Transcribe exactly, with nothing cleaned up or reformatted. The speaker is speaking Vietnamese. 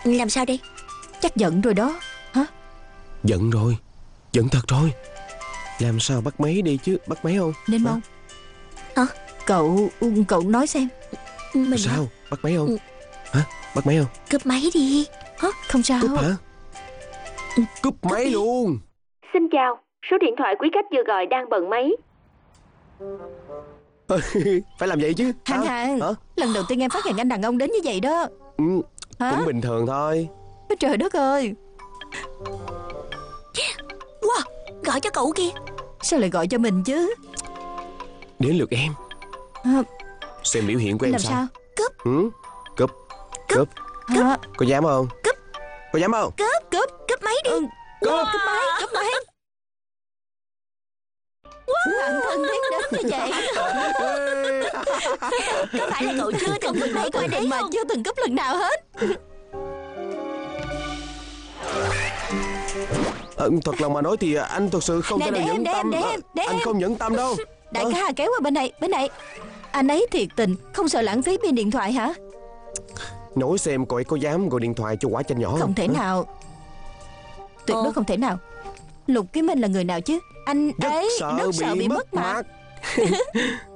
Làm sao đây? Chắc giận rồi đó. Hả? Giận rồi. Giận thật rồi. Làm sao bắt máy đi chứ? Bắt máy không? Ninh Mông. Hả? Cậu Cậu nói xem. Mình Sao? Bắt máy không? Ừ. Hả? Bắt máy không? Cướp máy đi. Hả? Không sao. Cúp hả? Cúp máy luôn. Xin chào, số điện thoại quý khách vừa gọi đang bận máy. Phải làm vậy chứ. Hàng Hả? Hàng. Hả? Lần đầu tiên em phát hiện anh đàn ông đến như vậy đó. Ừ, Hả? cũng bình thường thôi. Ôi trời đất ơi. Wow, gọi cho cậu kia. Sao lại gọi cho mình chứ? Đến lượt em. À, Xem biểu hiện của em làm sao. sao? Cướp. Ừ? Cúp. Cúp. Hả? Có dám không? Cúp. Có dám không? Cướp, cướp, cướp máy đi. Ừ, Cúp. cướp máy, cướp máy. Bạn thân thiết đến như vậy. Có phải là cậu chưa từng cướp máy qua đấy Mà không? chưa từng cướp lần nào hết. À, thật lòng mà nói thì anh thực sự không Nè, thể nào để em, nhẫn để em, tâm. để À, em, để Anh em. không nhẫn tâm đâu. Đại Ờ, ca kéo qua bên này, bên này. Anh ấy thiệt tình, không sợ lãng phí pin điện thoại hả? Nói xem cô ấy có dám gọi điện thoại cho quả chanh nhỏ Không thể Hả? nào. Tuyệt Ồ. đối không thể nào. Lục Kiếm Minh là người nào chứ? Anh Rất ấy sợ rất sợ bị mất mặt. mặt.